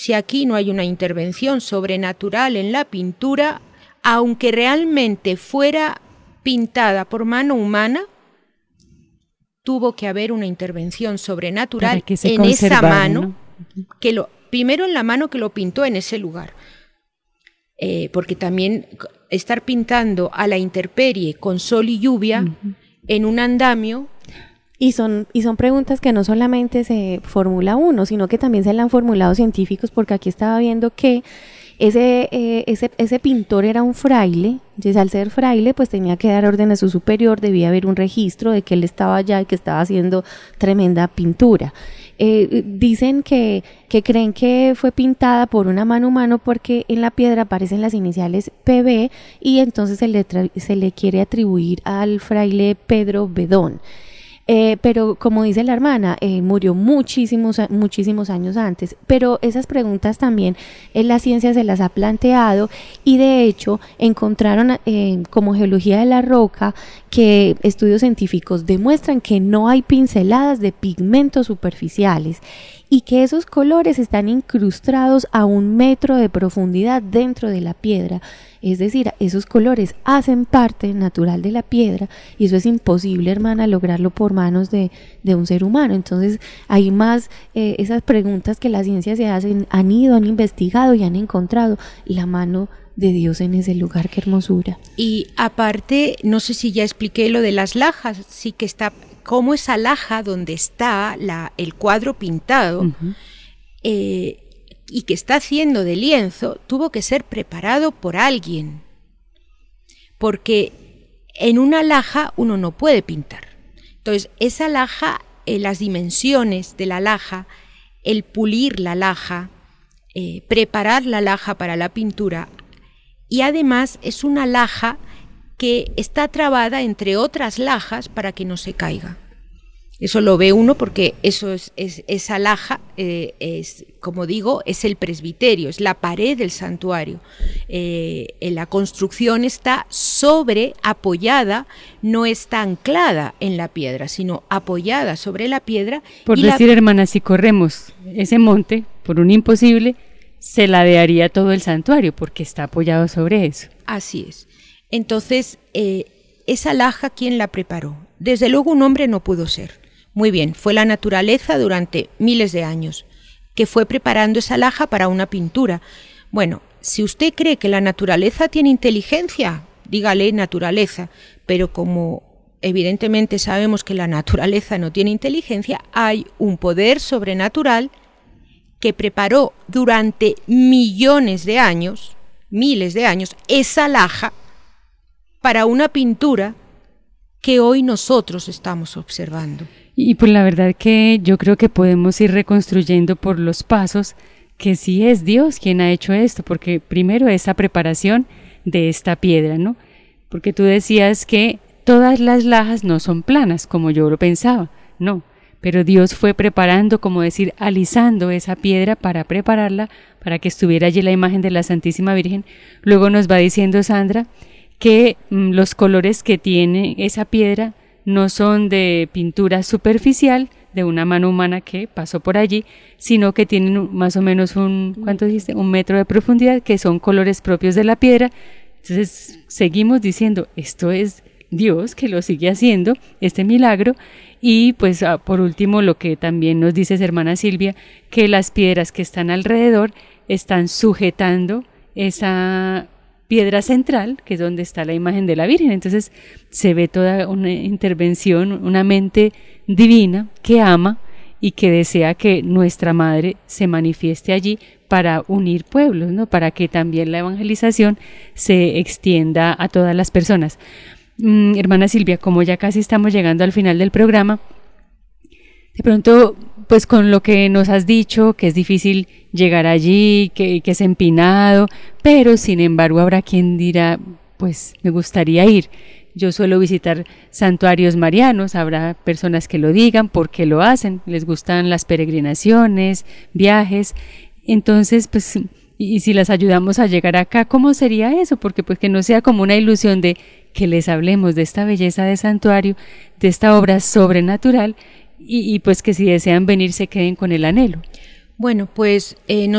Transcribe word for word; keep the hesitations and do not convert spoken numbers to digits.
si aquí no hay una intervención sobrenatural en la pintura, aunque realmente fuera pintada por mano humana, tuvo que haber una intervención sobrenatural en esa mano, ¿no? que lo, primero en la mano que lo pintó en ese lugar. Eh, porque también estar pintando a la intemperie con sol y lluvia uh-huh. en un andamio. Y son, y son preguntas que no solamente se formula uno, sino que también se le han formulado científicos, porque aquí estaba viendo que ese, eh, ese, ese pintor era un fraile. Entonces, al ser fraile, pues tenía que dar orden a su superior, debía haber un registro de que él estaba allá y que estaba haciendo tremenda pintura. Eh, dicen que, que creen que fue pintada por una mano humana porque en la piedra aparecen las iniciales P B y entonces se le, tra- se le quiere atribuir al fraile Pedro Bedón. Eh, pero como dice la hermana, eh, murió muchísimos, muchísimos años antes, pero esas preguntas también eh, la ciencia se las ha planteado y de hecho encontraron eh, como geología de la roca que estudios científicos demuestran que no hay pinceladas de pigmentos superficiales y que esos colores están incrustados a un metro de profundidad dentro de la piedra. Es decir, esos colores hacen parte natural de la piedra y eso es imposible, hermana, lograrlo por manos de, de un ser humano. Entonces, hay más, eh, esas preguntas que la ciencia se hacen, han ido, han investigado y han encontrado la mano de Dios en ese lugar. Qué hermosura. Y aparte, no sé si ya expliqué lo de las lajas, sí que está, como esa laja donde está la, el cuadro pintado, uh-huh. eh, y que está haciendo de lienzo, tuvo que ser preparado por alguien, porque en una laja uno no puede pintar. Entonces, esa laja, eh, las dimensiones de la laja, el pulir la laja, eh, preparar la laja para la pintura, y además es una laja que está trabada entre otras lajas para que no se caiga. Eso lo ve uno porque eso es, es esa laja, eh, es, como digo, es el presbiterio, es la pared del santuario. Eh, la construcción está sobre, apoyada, no está anclada en la piedra, sino apoyada sobre la piedra. Por y decir, la... hermana, si corremos ese monte por un imposible, se ladearía todo el santuario porque está apoyado sobre eso. Así es. Entonces, eh, esa laja, ¿quién la preparó? Desde luego un hombre no pudo ser. Muy bien, fue la naturaleza durante miles de años que fue preparando esa laja para una pintura. Bueno, si usted cree que la naturaleza tiene inteligencia, dígale naturaleza, pero como evidentemente sabemos que la naturaleza no tiene inteligencia, hay un poder sobrenatural que preparó durante millones de años, miles de años, esa laja para una pintura que hoy nosotros estamos observando. Y pues la verdad que yo creo que podemos ir reconstruyendo por los pasos que sí es Dios quien ha hecho esto, porque primero esa preparación de esta piedra, ¿no? Porque tú decías que todas las lajas no son planas, como yo lo pensaba, no, pero Dios fue preparando, como decir, alisando esa piedra para prepararla, para que estuviera allí la imagen de la Santísima Virgen. Luego nos va diciendo Sandra que mmm, los colores que tiene esa piedra no son de pintura superficial de una mano humana que pasó por allí, sino que tienen más o menos un, ¿cuánto dijiste? Un metro de profundidad, que son colores propios de la piedra. Entonces seguimos diciendo, esto es Dios que lo sigue haciendo, este milagro. Y pues por último lo que también nos dice hermana Silvia, que las piedras que están alrededor están sujetando esa piedra central, que es donde está la imagen de la Virgen. Entonces se ve toda una intervención, una mente divina que ama y que desea que nuestra Madre se manifieste allí para unir pueblos, ¿no? Para que también la evangelización se extienda a todas las personas. Mm, hermana Silvia, como ya casi estamos llegando al final del programa, de pronto, pues con lo que nos has dicho, que es difícil llegar allí, que, que es empinado, pero sin embargo habrá quien dirá, pues me gustaría ir. Yo suelo visitar santuarios marianos, habrá personas que lo digan porque lo hacen, les gustan las peregrinaciones, viajes. Entonces, pues, y, y si las ayudamos a llegar acá, ¿cómo sería eso? Porque pues que no sea como una ilusión de que les hablemos de esta belleza de santuario, de esta obra sobrenatural, y, y pues que si desean venir se queden con el anhelo. Bueno, pues eh,